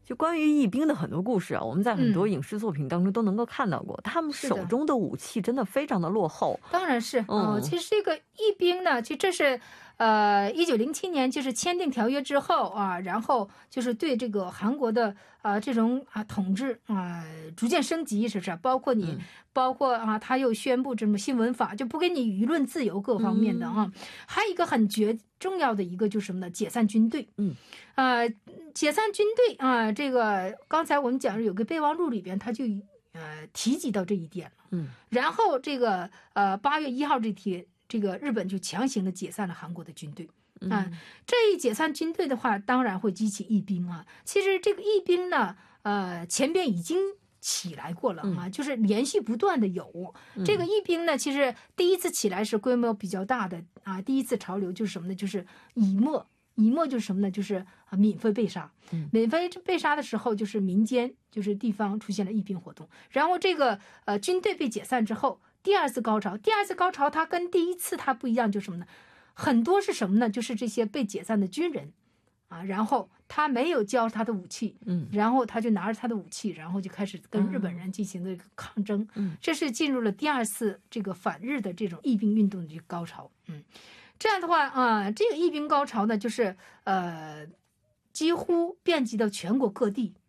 就关于义兵的很多故事啊，我们在很多影视作品当中都能够看到过，他们手中的武器真的非常的落后。 当然是，其实这个义兵呢，其实这是1907年就是签订条约之后啊，然后就是对这个韩国的这种统治逐渐升级，是不是？包括他又宣布这么新闻法，就不给你舆论自由各方面的啊。还有一个很重要的一个就是什么呢？解散军队。解散军队啊，这个刚才我们讲有个备忘录里边，他就提及到这一点了。然后这个8月1号这天，这个日本就强行的解散了韩国的军队。这一解散军队的话，当然会激起义兵啊。其实这个义兵呢，前边已经起来过了啊，就是连续不断的有这个义兵呢。其实第一次起来是规模比较大的啊，第一次潮流就是什么呢？就是以沫就是什么呢？就是免费被杀。免费被杀的时候，就是民间就是地方出现了义兵活动，然后这个军队被解散之后，第二次高潮它跟第一次它不一样，就是什么呢？很多是什么呢？就是这些被解散的军人然后他没有交他的武器，然后他就拿着他的武器，然后就开始跟日本人进行的抗争。这是进入了第二次这个反日的这种义兵运动的这个高潮。这样的话这个义兵高潮呢，就是几乎遍及到全国各地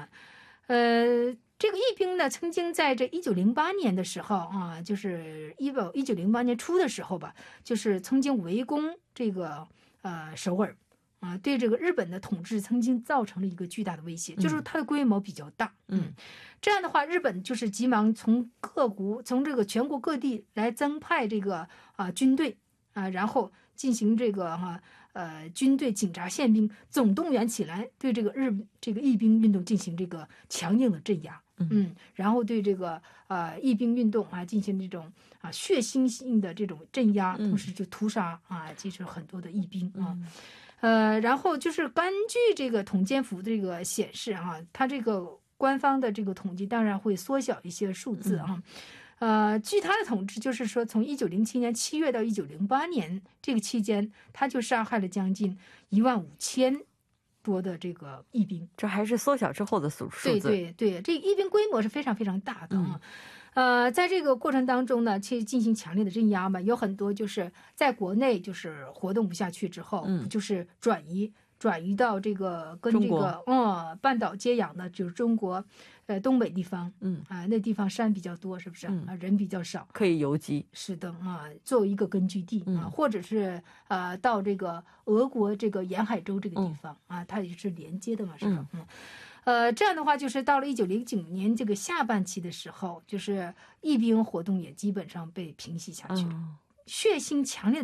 这个义兵呢，曾经在这1908年的时候就是1908年初的时候吧，就是曾经围攻这个首尔对这个日本的统治曾经造成了一个巨大的威胁，就是它的规模比较大。这样的话，日本就是急忙从这个全国各地来增派这个军队然后进行这个军队、警察、宪兵总动员起来，对这个义兵运动进行这个强硬的镇压。然后对这个义兵运动进行这种血腥性的这种镇压，同时就屠杀其实很多的义兵然后就是根据这个统监府这个显示它这个官方的这个统计当然会缩小一些数字据他的统治，就是说从1907年7月到1908年这个期间，他就杀害了将近15000多的这个义兵。 这还是缩小之后的数字。 对，这个义兵规模是非常非常大的在这个过程当中呢，去进行强烈的镇压嘛，有很多就是在国内就是活动不下去之后，就是转移到这个跟这个半岛接壤的，就是中国东北地方那地方山比较多，是不是人比较少， 可以游击。 是的作为一个根据地或者是到这个俄国这个沿海州这个地方它也是连接的嘛，是吧这样的话，就是到了1909年这个下半期的时候，就是义兵活动也基本上被平息下去了。血腥强烈的